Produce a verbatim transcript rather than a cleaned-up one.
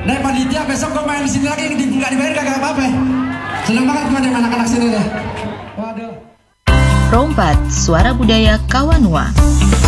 Nek panitia besok gue main di sini lagi di nggak dibayar kagak apa-apa. Seneng banget gue dengan anak-anak sini deh. Waduh. Rompat, Suara Budaya Kawanua.